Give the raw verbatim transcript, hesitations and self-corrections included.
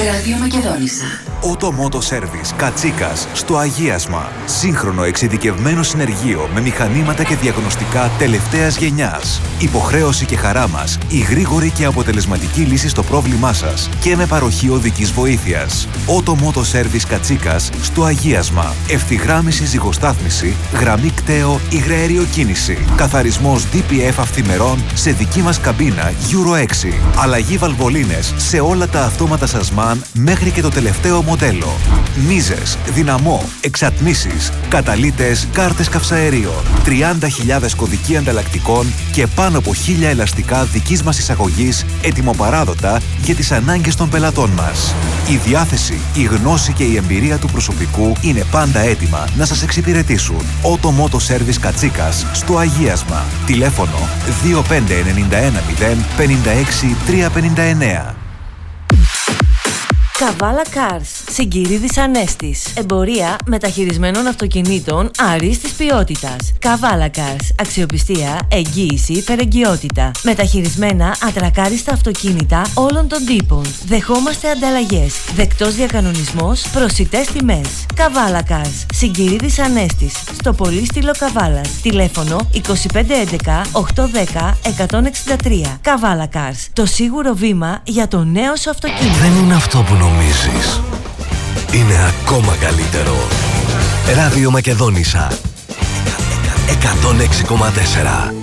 Ράδιο Μακεδόνισσα. Auto Moto Service Κατσίκας στο Αγίασμα. Σύγχρονο εξειδικευμένο συνεργείο με μηχανήματα και διαγνωστικά τελευταίας γενιάς. Υποχρέωση και χαρά μας η γρήγορη και αποτελεσματική λύση στο πρόβλημά σας και με παροχή οδικής βοήθειας. Auto Moto Service Κατσίκας στο Αγίασμα. Ευθυγράμμιση ζυγοστάθμιση, γραμμή κταίο, υγραεριοκίνηση. Καθαρισμός ντι πι εφ αυθημερών σε δική μας καμπίνα Euro έξι. Αλλαγή βαλβολίνες σε όλα τα αυτόματα σασμάν μέχρι και το τελευταίο μοντέλο. Μίζες, δυναμό, εξατμίσεις, καταλύτες, κάρτες καυσαερίων, τριάντα χιλιάδες κωδικοί ανταλλακτικών και πάνω από χίλια ελαστικά δικής μας εισαγωγής ετοιμοπαράδοτα για τις ανάγκες των πελατών μας. Η διάθεση, η γνώση και η εμπειρία του προσωπικού είναι πάντα έτοιμα να σας εξυπηρετήσουν. Auto Moto Service Κατσίκας στο Αγίασμα. Τηλέφωνο δύο πέντε εννιά ένα μηδέν πέντε έξι τρία πέντε εννιά. Καβάλα Cars, Συγκυρίδης Ανέστης. Εμπορία μεταχειρισμένων αυτοκινήτων αρίστης ποιότητας. Καβάλα Cars, αξιοπιστία, εγγύηση, φερεγγιότητα. Μεταχειρισμένα ατρακάριστα αυτοκίνητα όλων των τύπων. Δεχόμαστε ανταλλαγές. Δεκτός διακανονισμός, προσιτές τιμές. Καβάλα Cars, Συγκυρίδης Ανέστης. Στο Πολύστηλο Καβάλας. Τηλέφωνο είκοσι πέντε έντεκα οκτακόσια δέκα εκατόν εξήντα τρία. Καβάλα Cars, το σίγουρο βήμα για το νέο σου αυτοκίνητο. Δεν είναι αυτό που νομίζεις. Είναι ακόμα καλύτερο. Ράδιο Μακεδόνισσα εκατόν έξι κόμμα τέσσερα.